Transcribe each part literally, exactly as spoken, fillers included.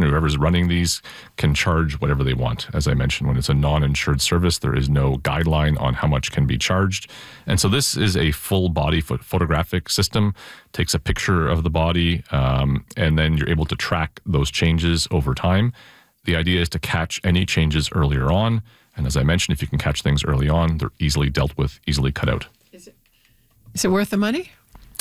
physician, whoever's running these, can charge whatever they want. As I mentioned, when it's a non-insured service, there is no guideline on how much can be charged. And so this is a full body ph- photographic system, takes a picture of the body, um, and then you're able to track those changes over time. The idea is to catch any changes earlier on. And as I mentioned, if you can catch things early on, they're easily dealt with, easily cut out. Is it, is it worth the money?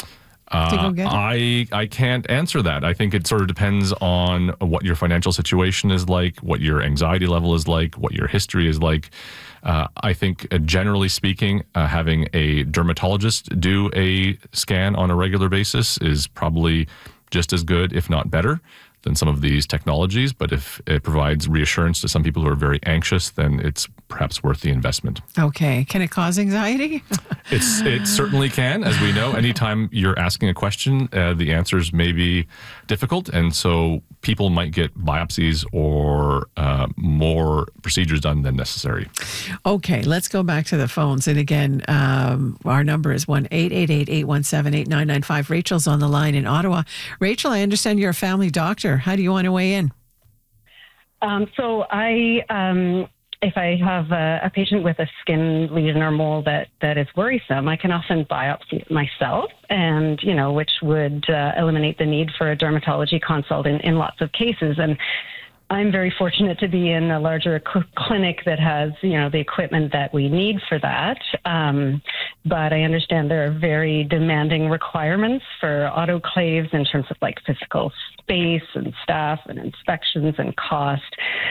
Uh, I I can't answer that. I think it sort of depends on what your financial situation is like, what your anxiety level is like, what your history is like. Uh, I think uh, generally speaking, uh, having a dermatologist do a scan on a regular basis is probably just as good, if not better, than some of these technologies. But if it provides reassurance to some people who are very anxious, then it's perhaps worth the investment. Okay. Can it cause anxiety? It's It certainly can. As we know, anytime you're asking a question, uh, the answers may be difficult. And so people might get biopsies or uh, more procedures done than necessary. Okay. Let's go back to the phones. And again, um, our number is one eight eight eight, eight one seven, eight nine nine five. Rachel's on the line in Ottawa. Rachel, I understand you're a family doctor. How do you want to weigh in? Um, so I, um, if I have a, a patient with a skin lesion or mole that, that is worrisome, I can often biopsy it myself, and, you know, which would uh, eliminate the need for a dermatology consult in, in lots of cases. And I'm very fortunate to be in a larger cl- clinic that has, you know, the equipment that we need for that. Um, but I understand there are very demanding requirements for autoclaves in terms of like physical space and staff and inspections and cost.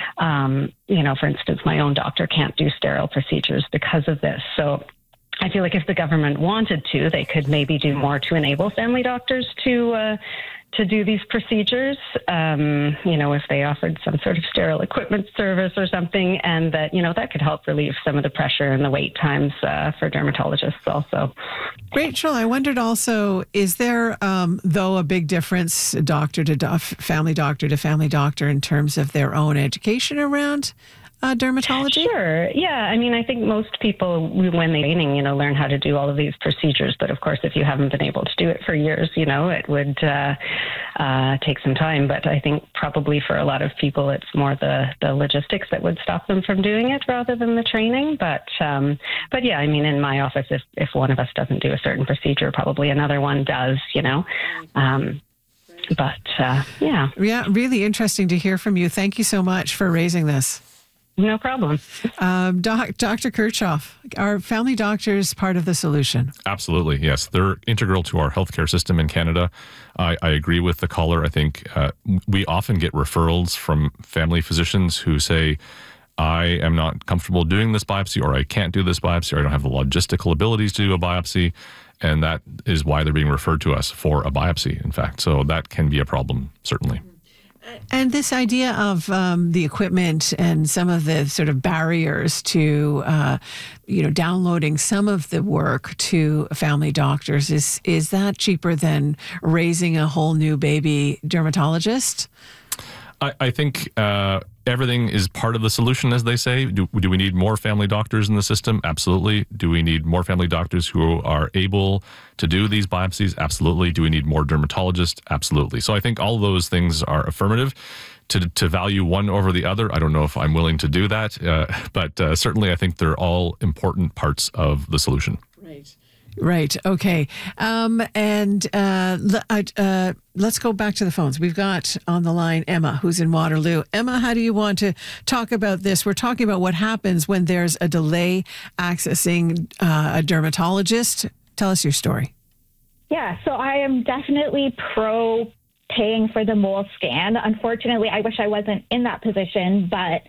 Um, you know, for instance, my own doctor can't do sterile procedures because of this. So I feel like if the government wanted to, they could maybe do more to enable family doctors to uh, to do these procedures, um, you know, if they offered some sort of sterile equipment service or something, and that, you know, that could help relieve some of the pressure and the wait times uh, for dermatologists also. Rachel, I wondered also, is there, um, though, a big difference doctor to do- family doctor to family doctor in terms of their own education around Uh, dermatology? Sure. Yeah. I mean, I think most people, when they're training, you know, learn how to do all of these procedures. But of course, if you haven't been able to do it for years, you know, it would uh, uh, take some time. But I think probably for a lot of people, it's more the, the logistics that would stop them from doing it rather than the training. But, um, but yeah, I mean, in my office, if, if one of us doesn't do a certain procedure, probably another one does, you know. Um, but uh, yeah. Yeah, really interesting to hear from you. Thank you so much for raising this. No problem. Um, doc, Doctor Kirchhoff, are family doctors part of the solution? Absolutely, yes. They're integral to our healthcare system in Canada. I, I agree with the caller. I think uh, we often get referrals from family physicians who say, I am not comfortable doing this biopsy, or I can't do this biopsy, or I don't have the logistical abilities to do a biopsy. And that is why they're being referred to us for a biopsy, in fact. So that can be a problem, certainly. And this idea of um, the equipment and some of the sort of barriers to, uh, you know, downloading some of the work to family doctors, is is that cheaper than raising a whole new baby dermatologist? I, I think uh, everything is part of the solution, as they say. Do, do we need more family doctors in the system? Absolutely. Do we need more family doctors who are able to do these biopsies? Absolutely. Do we need more dermatologists? Absolutely. So I think all those things are affirmative. To, to value one over the other, I don't know if I'm willing to do that, uh, but uh, certainly I think they're all important parts of the solution. Right. Right. Okay. Um, and uh, l- uh, let's go back to the phones. We've got on the line Emma, who's in Waterloo. Emma, how do you want to talk about this? We're talking about what happens when there's a delay accessing uh, a dermatologist. Tell us your story. Yeah, so I am definitely pro paying for the mole scan. Unfortunately, I wish I wasn't in that position, but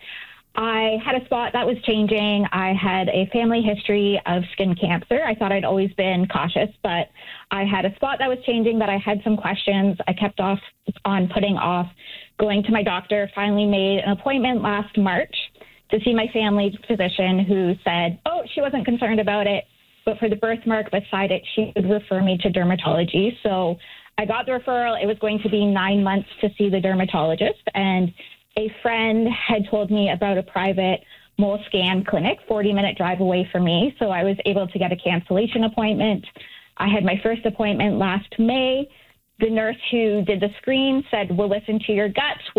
I had a spot that was changing. I had a family history of skin cancer. I thought I'd always been cautious, but I had a spot that was changing that I had some questions. I kept off on putting off going to my doctor, finally made an appointment last March to see my family physician, who said, oh, she wasn't concerned about it, but for the birthmark beside it, she would refer me to dermatology. So I got the referral. It was going to be nine months to see the dermatologist, and a friend had told me about a private mole scan clinic forty minute drive away from me. So I was able to get a cancellation appointment. I had my first appointment last May. The nurse who did the screen said, we'll listen to your gut.